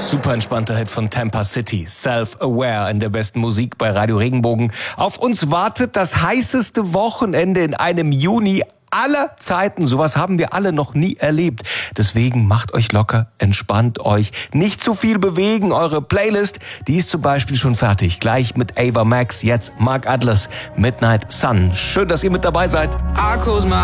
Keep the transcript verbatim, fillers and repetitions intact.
Super entspannter Hit von Tampa City. Self-Aware in der besten Musik bei Radio Regenbogen. Auf uns wartet das heißeste Wochenende in einem Juni aller Zeiten. Sowas haben wir alle noch nie erlebt. Deswegen macht euch locker, entspannt euch. Nicht zu viel bewegen. Eure Playlist, die ist zum Beispiel schon fertig. Gleich mit Ava Max, jetzt Mark Atlas, Midnight Sun. Schön, dass ihr mit dabei seid.